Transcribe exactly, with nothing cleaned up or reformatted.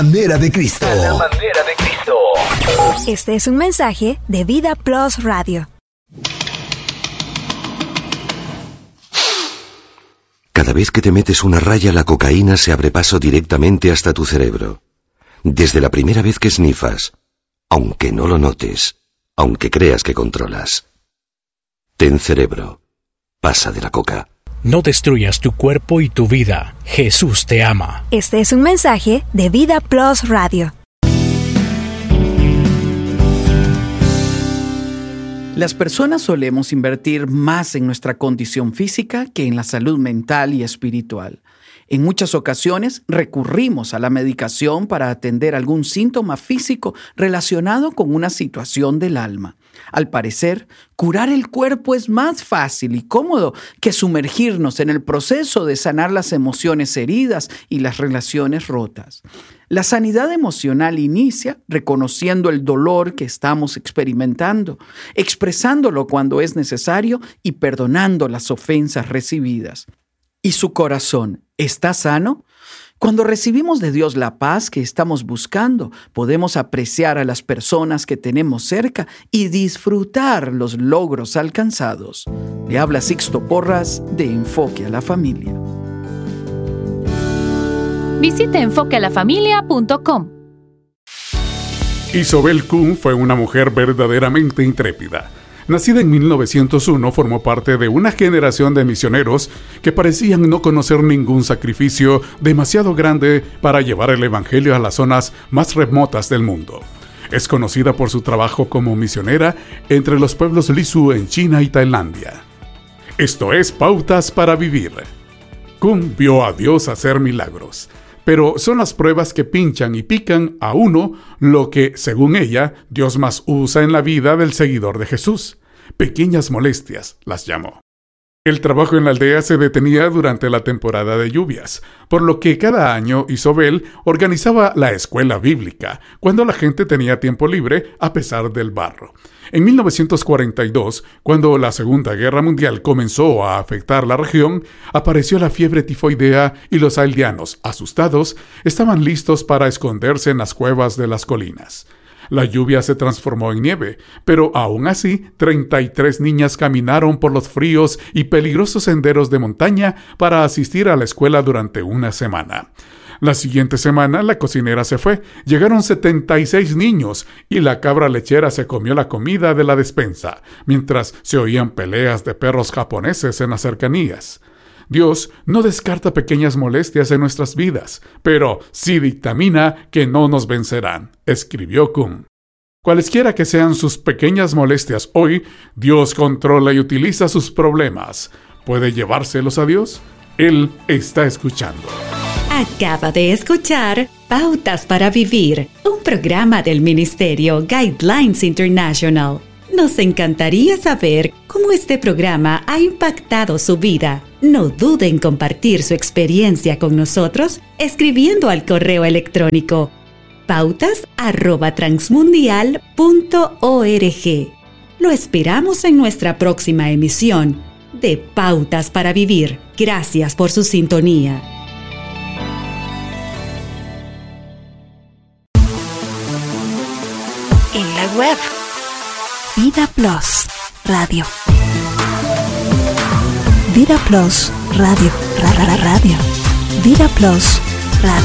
Manera de Cristo. A la manera de Cristo. Este es un mensaje de Vida Plus Radio. Cada vez que te metes una raya, la cocaína se abre paso directamente hasta tu cerebro. Desde la primera vez que snifas, aunque no lo notes, aunque creas que controlas. Ten cerebro. Pasa de la coca. No destruyas tu cuerpo y tu vida. Jesús te ama. Este es un mensaje de Vida Plus Radio. Las personas solemos invertir más en nuestra condición física que en la salud mental y espiritual. En muchas ocasiones recurrimos a la medicación para atender algún síntoma físico relacionado con una situación del alma. Al parecer, curar el cuerpo es más fácil y cómodo que sumergirnos en el proceso de sanar las emociones heridas y las relaciones rotas. La sanidad emocional inicia reconociendo el dolor que estamos experimentando, expresándolo cuando es necesario y perdonando las ofensas recibidas. ¿Y su corazón está sano? Cuando recibimos de Dios la paz que estamos buscando, podemos apreciar a las personas que tenemos cerca y disfrutar los logros alcanzados. Le habla Sixto Porras de Enfoque a la Familia. Visite enfoque a la familia punto com. Isobel Kuhn fue una mujer verdaderamente intrépida. Nacida en mil novecientos uno, formó parte de una generación de misioneros que parecían no conocer ningún sacrificio demasiado grande para llevar el evangelio a las zonas más remotas del mundo. Es conocida por su trabajo como misionera entre los pueblos Lisu en China y Tailandia. Esto es Pautas para Vivir. Kuhn vio a Dios hacer milagros, pero son las pruebas que pinchan y pican a uno lo que, según ella, Dios más usa en la vida del seguidor de Jesús. Pequeñas molestias, las llamó. El trabajo en la aldea se detenía durante la temporada de lluvias, por lo que cada año Isobel organizaba la escuela bíblica, cuando la gente tenía tiempo libre a pesar del barro. En mil novecientos cuarenta y dos, cuando la Segunda Guerra Mundial comenzó a afectar la región, apareció la fiebre tifoidea y los aldeanos, asustados, estaban listos para esconderse en las cuevas de las colinas. La lluvia se transformó en nieve, pero aún así, treinta y tres niñas caminaron por los fríos y peligrosos senderos de montaña para asistir a la escuela durante una semana. La siguiente semana, la cocinera se fue, llegaron setenta y seis niños y la cabra lechera se comió la comida de la despensa, mientras se oían peleas de perros japoneses en las cercanías. Dios no descarta pequeñas molestias en nuestras vidas, pero sí dictamina que no nos vencerán, escribió Kuhn. Cualesquiera que sean sus pequeñas molestias hoy, Dios controla y utiliza sus problemas. ¿Puede llevárselos a Dios? Él está escuchando. Acaba de escuchar Pautas para Vivir, un programa del Ministerio Guidelines International. Nos encantaría saber cómo este programa ha impactado su vida. No dude en compartir su experiencia con nosotros escribiendo al correo electrónico pautas arroba transmundial punto org. Lo esperamos en nuestra próxima emisión de Pautas para Vivir. Gracias por su sintonía. En la web Vida Plus Radio. Vida Plus Radio. Ra, ra, ra, radio. Vida Plus